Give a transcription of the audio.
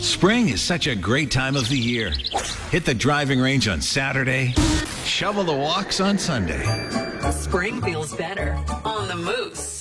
Spring is such a great time of the year. Hit the driving range on Saturday, shovel the walks on Sunday. Spring feels better on the Moose.